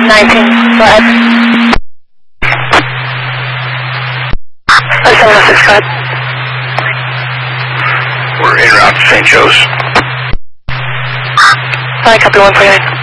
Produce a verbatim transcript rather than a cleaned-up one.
nineteen, go ahead. seven oh six, go ahead. We're en route to Saint Joe's. Alright, copy one forty-nine.